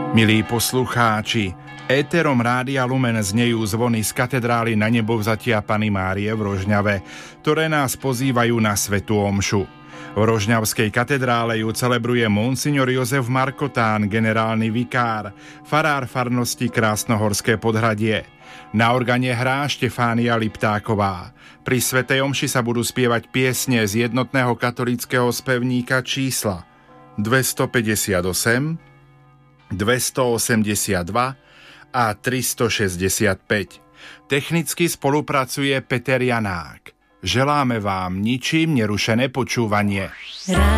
Milí poslucháči, éterom Rádia Lumen znejú zvony z katedrály Na nebovzatia Panny Márie v Rožňave, ktoré nás pozývajú na svätú omšu. V Rožňavskej katedrále ju celebruje monsignor Jozef Markotán, generálny vikár, farár farnosti Krásnohorské Podhradie. Na organe hrá Štefánia Liptáková. Pri svätej omši sa budú spievať piesne z jednotného katolíckeho spevníka čísla 258, 282 a 365. Technicky spolupracuje Peter Janák. Želáme vám ničím nerušené počúvanie.